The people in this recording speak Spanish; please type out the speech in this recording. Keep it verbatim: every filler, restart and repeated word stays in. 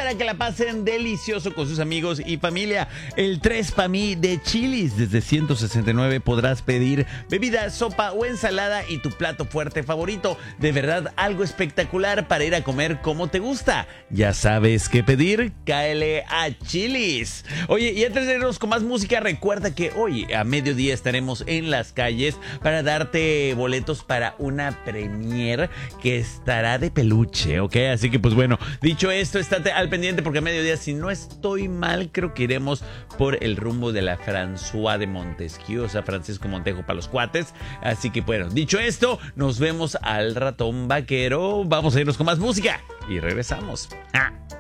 para que la pasen delicioso con sus amigos y familia. El tres pa' mí de Chili's. Desde ciento sesenta y nueve podrás pedir bebida, sopa o ensalada y tu plato fuerte favorito. De verdad, algo espectacular para ir a comer como te gusta. Ya sabes qué pedir, cáele a Chili's. Oye, y antes de irnos con más música, recuerda que hoy a mediodía estaremos en las calles para darte boletos para una premiere que estará de peluche, ¿ok? Así que pues bueno, dicho esto, estate al pendiente porque a mediodía, si no estoy mal, creo que iremos por el rumbo de la François de Montesquieu, o sea, Francisco Montejo para los cuates. Así que bueno, dicho esto, nos vemos al ratón vaquero. Vamos a irnos con más música y regresamos. ¡Ah!